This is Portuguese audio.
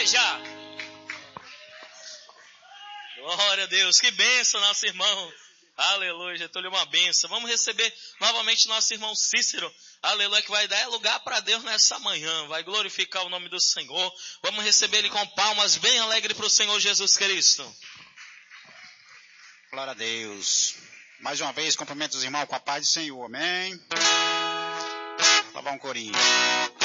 igreja. Glória a Deus, que bênção, nosso irmão. Aleluia, Getúlio, uma bênção. Vamos receber novamente nosso irmão Cícero. Aleluia, que vai dar lugar para Deus nessa manhã. Vai glorificar o nome do Senhor. Vamos receber ele com palmas bem alegre para o Senhor Jesus Cristo. Glória a Deus. Mais uma vez, cumprimento os irmãos com a paz do Senhor. Amém. Vou lavar um corinho.